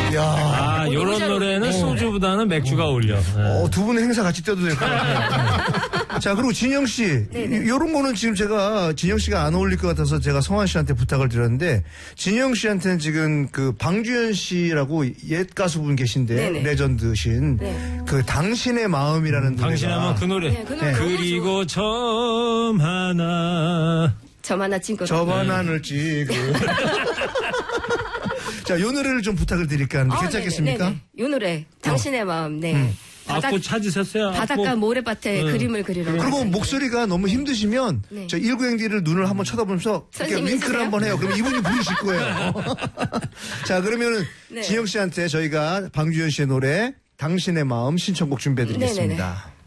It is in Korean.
야, 요런 노래는 소주보다는 맥주가 어울려. 두 분의 행사 같이 뛰어도 될 것 같아요. 자, 그리고 진영 씨. 요런 거는 지금 제가 진영 씨가 안 어울릴 것 같아서 제가 성환 씨한테 부탁을 드렸는데, 진영 씨한테는 지금 그 방주현 씨라고 옛 가수분 계신데, 네네. 레전드신. 네. 그 당신의 마음이라는 노래가. 당신하면 그 노래. 네, 그 노래 그리고 점 하나. 점 하나 찍고. 점 하나를 찍고. 자, 요 노래를 좀 부탁을 드릴까 하는데 괜찮겠습니까? 네네. 요 노래 당신의 마음. 네. 악보 찾으셨어요? 바닷가 모래밭에 그림을 그리러. 그리고 목소리가 너무 힘드시면 네. 저 19행디를 눈을 한번 쳐다보면서 이렇게 선생님 윙크를 해주세요. 한번 해요. 그럼 이분이 부르실 거예요. 자, 그러면은 네. 진영 씨한테 저희가 방주현 씨의 노래 당신의 마음 신청곡 준비해 드리겠습니다. 네네네.